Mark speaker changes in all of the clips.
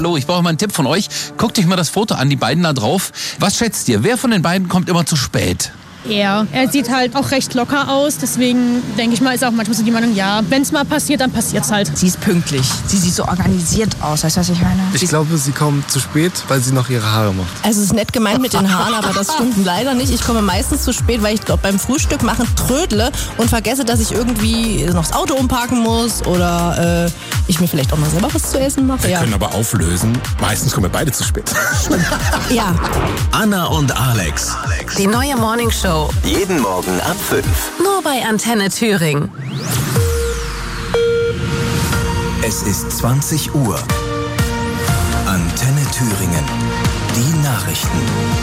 Speaker 1: Hallo, ich brauche mal einen Tipp von euch. Guckt euch mal das Foto an, die beiden da drauf. Was schätzt ihr? Wer von den beiden kommt immer zu spät?
Speaker 2: Er sieht halt auch recht locker aus, deswegen denke ich mal, ist auch manchmal so die Meinung, ja, wenn es mal passiert, dann passiert es halt.
Speaker 3: Sie ist pünktlich, sie sieht so organisiert aus, weißt du, was ich meine?
Speaker 4: Ich glaube, sie kommt zu spät, weil sie noch ihre Haare macht.
Speaker 5: Also es ist nett gemeint mit den Haaren, aber das stimmt leider nicht. Ich komme meistens zu spät, weil ich glaube beim Frühstück machen trödle und vergesse, dass ich irgendwie noch das Auto umparken muss oder ich mir vielleicht auch mal selber was zu essen mache.
Speaker 6: Wir können aber auflösen, meistens kommen wir beide zu spät.
Speaker 5: Ja.
Speaker 7: Anna und Alex.
Speaker 8: Die neue Morningshow.
Speaker 7: Jeden Morgen ab 5.
Speaker 8: Nur bei Antenne Thüringen.
Speaker 7: Es ist 20 Uhr. Antenne Thüringen. Die Nachrichten.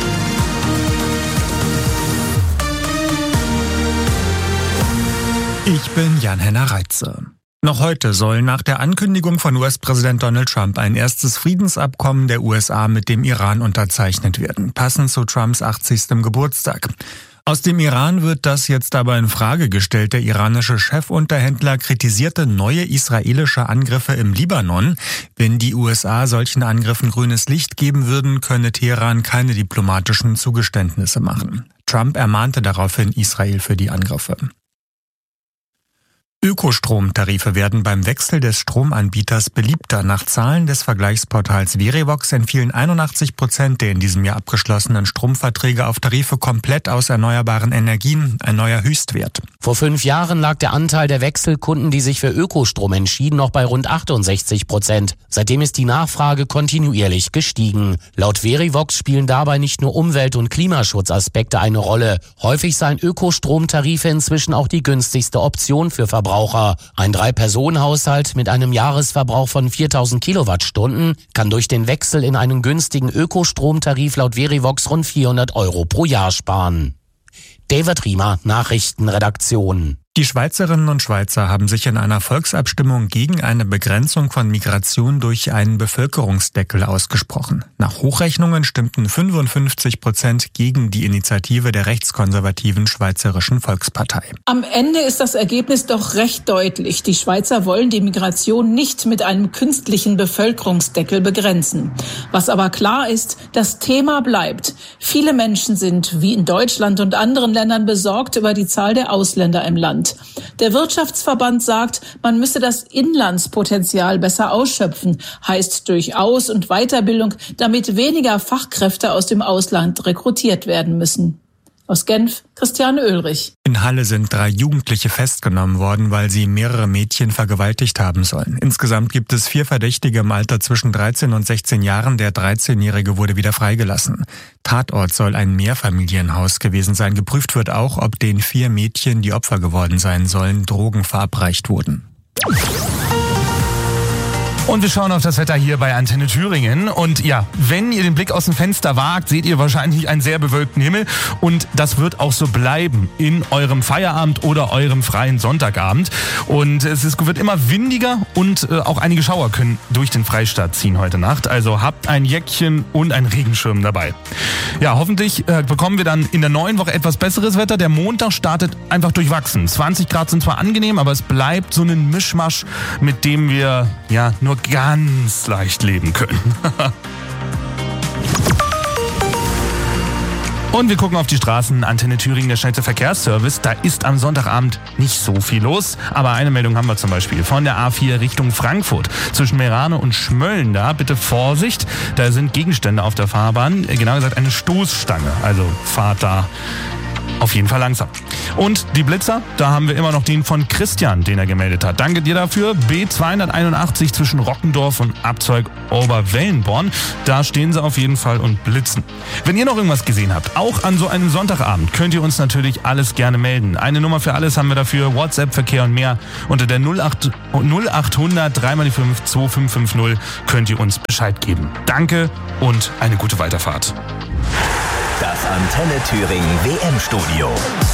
Speaker 9: Ich bin Jan-Henner Reitze. Noch heute soll nach der Ankündigung von US-Präsident Donald Trump ein erstes Friedensabkommen der USA mit dem Iran unterzeichnet werden, passend zu Trumps 80. Geburtstag. Aus dem Iran wird das jetzt aber in Frage gestellt. Der iranische Chefunterhändler kritisierte neue israelische Angriffe im Libanon. Wenn die USA solchen Angriffen grünes Licht geben würden, könne Teheran keine diplomatischen Zugeständnisse machen. Trump ermahnte daraufhin Israel für die Angriffe. Ökostromtarife werden beim Wechsel des Stromanbieters beliebter. Nach Zahlen des Vergleichsportals Verivox entfielen 81% der in diesem Jahr abgeschlossenen Stromverträge auf Tarife komplett aus erneuerbaren Energien, ein neuer Höchstwert.
Speaker 10: Vor 5 Jahren lag der Anteil der Wechselkunden, die sich für Ökostrom entschieden, noch bei rund 68%. Seitdem ist die Nachfrage kontinuierlich gestiegen. Laut Verivox spielen dabei nicht nur Umwelt- und Klimaschutzaspekte eine Rolle. Häufig seien Ökostromtarife inzwischen auch die günstigste Option für Verbraucher. Ein 3-Personen-Haushalt mit einem Jahresverbrauch von 4000 Kilowattstunden kann durch den Wechsel in einen günstigen Ökostromtarif laut Verivox rund 400 € pro Jahr sparen. David Riemer, Nachrichtenredaktion.
Speaker 9: Die Schweizerinnen und Schweizer haben sich in einer Volksabstimmung gegen eine Begrenzung von Migration durch einen Bevölkerungsdeckel ausgesprochen. Nach Hochrechnungen stimmten 55% gegen die Initiative der rechtskonservativen Schweizerischen Volkspartei.
Speaker 11: Am Ende ist das Ergebnis doch recht deutlich. Die Schweizer wollen die Migration nicht mit einem künstlichen Bevölkerungsdeckel begrenzen. Was aber klar ist, das Thema bleibt. Viele Menschen sind, wie in Deutschland und anderen Ländern, besorgt über die Zahl der Ausländer im Land. Der Wirtschaftsverband sagt, man müsse das Inlandspotenzial besser ausschöpfen, heißt durch Aus- und Weiterbildung, damit weniger Fachkräfte aus dem Ausland rekrutiert werden müssen. Aus Genf, Christiane Oehlrich.
Speaker 9: In Halle sind 3 Jugendliche festgenommen worden, weil sie mehrere Mädchen vergewaltigt haben sollen. Insgesamt gibt es 4 Verdächtige im Alter zwischen 13 und 16 Jahren. Der 13-Jährige wurde wieder freigelassen. Tatort soll ein Mehrfamilienhaus gewesen sein. Geprüft wird auch, ob den 4 Mädchen, die Opfer geworden sein sollen, Drogen verabreicht wurden.
Speaker 12: Und wir schauen auf das Wetter hier bei Antenne Thüringen. Und ja, wenn ihr den Blick aus dem Fenster wagt, seht ihr wahrscheinlich einen sehr bewölkten Himmel. Und das wird auch so bleiben in eurem Feierabend oder eurem freien Sonntagabend. Und es wird immer windiger und auch einige Schauer können durch den Freistaat ziehen heute Nacht. Also habt ein Jäckchen und einen Regenschirm dabei. Ja, hoffentlich bekommen wir dann in der neuen Woche etwas besseres Wetter. Der Montag startet einfach durchwachsen. 20 Grad sind zwar angenehm, aber es bleibt so ein Mischmasch, mit dem wir ja nur ganz leicht leben können. Und wir gucken auf die Straßen. Antenne Thüringen, der schnellste Verkehrsservice. Da ist am Sonntagabend nicht so viel los. Aber eine Meldung haben wir zum Beispiel von der A4 Richtung Frankfurt. Zwischen Meerane und Schmölln da. Bitte Vorsicht, da sind Gegenstände auf der Fahrbahn. Genauer gesagt eine Stoßstange. Also fahrt da auf jeden Fall langsam. Und die Blitzer, da haben wir immer noch den von Christian, den er gemeldet hat. Danke dir dafür. B281 zwischen Rockendorf und Abzeug Oberwellenborn. Da stehen sie auf jeden Fall und blitzen. Wenn ihr noch irgendwas gesehen habt, auch an so einem Sonntagabend, könnt ihr uns natürlich alles gerne melden. Eine Nummer für alles haben wir dafür. WhatsApp, Verkehr und mehr. Unter der 0800 3x5 2550 könnt ihr uns Bescheid geben. Danke und eine gute Weiterfahrt.
Speaker 7: Das Antenne Thüringen WM-Studio.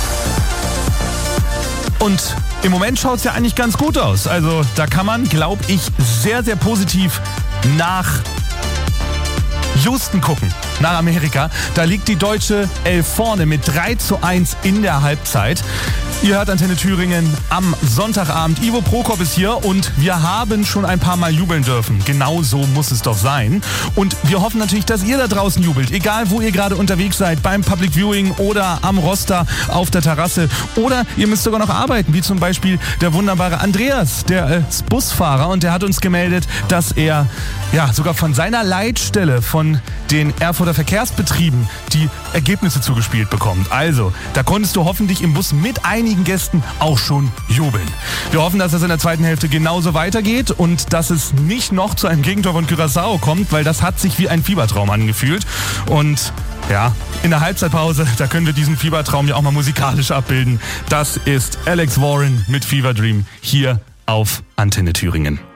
Speaker 12: Und im Moment schaut es ja eigentlich ganz gut aus. Also da kann man, glaube ich, sehr, sehr positiv nach Houston gucken, nach Amerika. Da liegt die deutsche Elf vorne mit 3:1 in der Halbzeit. Ihr hört Antenne Thüringen am Sonntagabend. Ivo Prokop ist hier und wir haben schon ein paar Mal jubeln dürfen. Genau so muss es doch sein. Und wir hoffen natürlich, dass ihr da draußen jubelt. Egal, wo ihr gerade unterwegs seid, beim Public Viewing oder am Roster auf der Terrasse. Oder ihr müsst sogar noch arbeiten, wie zum Beispiel der wunderbare Andreas, der ist Busfahrer. Und der hat uns gemeldet, dass er sogar von seiner Leitstelle, von den Erfurter Verkehrsbetrieben, die Ergebnisse zugespielt bekommt. Also, da konntest du hoffentlich im Bus mit einigen Gästen auch schon jubeln. Wir hoffen, dass es in der zweiten Hälfte genauso weitergeht und dass es nicht noch zu einem Gegentor von Curaçao kommt, weil das hat sich wie ein Fiebertraum angefühlt. Und in der Halbzeitpause, da können wir diesen Fiebertraum ja auch mal musikalisch abbilden. Das ist Alex Warren mit Fever Dream hier auf Antenne Thüringen.